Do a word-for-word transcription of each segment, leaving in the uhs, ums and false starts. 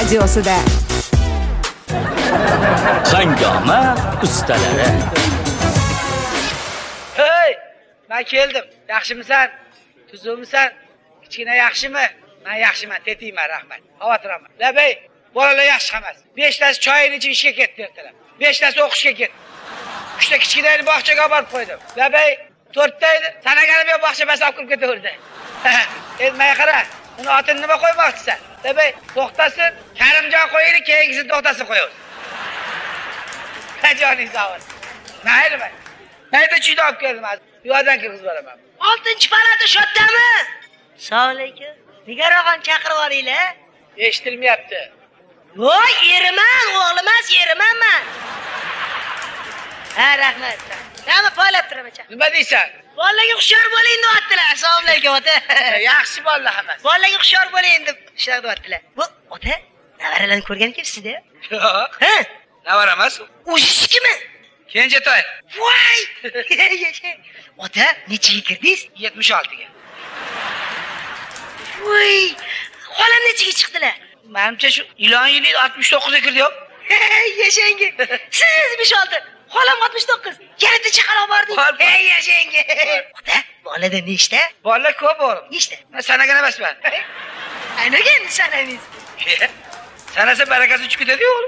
radiosida. Hangoma ustalari. Hey, men keldim. Yaxshimisan? Tuzukmisan? Kichkina yaxshimi? Men yaxshiman, tetiyman, rahmat. Xavotirman. Labay, bolalar yaxshi emas. beshtasi choyini ichib ishga ketdi ertalab. beshtasi o'qishga ketdi. uchta kichkinani bog'chaga olib borib qo'ydim. Labay, to'rtta edi. Sanagani men bog'cha basab kirib ketaverdi. Endi menga qara. Uni otini nima qo'ymoqchisan? Labay, to'xtasin. Karimjon qo'yini, keyingisini to'xtasin qo'yamiz. Joning sog' bo'lsin. Mayli men. Mayda chuyda olib keldim hozir. Bu yerdan kirgizib beraman. oltinchi palata shodami? Assalomu alaykum. Nigarog'on chaqirib olinglar. Eshitilmayapti. Voy, eriman, o'g'lim emas, eriman men. Ha, rahmat. Nima poylab turaman? Nima deysan? Bolalarga hushyor bo'ling deyaptilar. Assalomu alaykum ota. Yaxshi bolalar hammasi. Bolalarga hushyor bo'ling deb shunaqa deyaptilar. Bu ota, navaralarni ko'rgan kimsiz-da? Yo'q. Ha? Navara emas u. O'ziznikimi? Kenjatoy. Voy! Ota, nechiga kirdingiz? yetmish oltiga. Voy! Xolam nechiga chiqdilar? Menimcha shu ilon yili oltmish to'qqizga kirdi-yu. Yashangi. Siz yetmish olti, xolam oltmish to'qqiz. Yana chaqirib bording. Ey yashangi. Ota, bolada nechta? Bolalar ko'p o'g'lim. Nechta? Men sanagan emasman. Anaga endi sanamiz. Sanasa barakasi uchib ketadi-yu o'g'lim.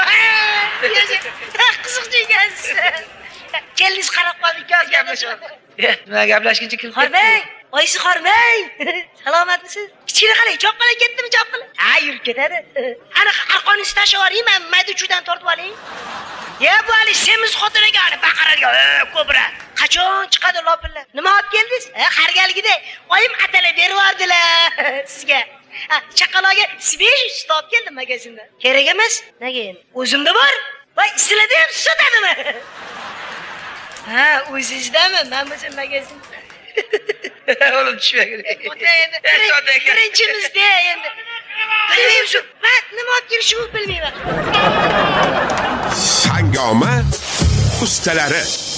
Qiziq ekansiz. Kelingiz qarab qoldik, yoz gaplashamiz. Nima gaplashguncha kirib ketdi. Qormang, oyisi qormang. Salomatmisiz? Kichkina qalay, choqqala ketdimi choqqala? Ha, yurib ketadi. Ana arqonni tashlab yuboring, men mayda-chudan tortib oling. Ya bu hali semiz xotiniga ana baqaradigan, ko'bra. Qachon chiqadi lopillar? Nima olib keldingiz? Ha, qargaligida oyim atala berib yubordilar sizga. Ha, chaqaloqga svesh sut olib keldim magazindan. Kerak emas? Nega endi? O'zimda bor. Voy, sizlarda ham sotadimi? Ha, o'zingizdami? Men o'zim magazin. O'g'lim tushmagan. Ota endi birinchimizda endi. Bilmayman shu. Men nima olib kelishimni bilmayman. Hangoma ustalari.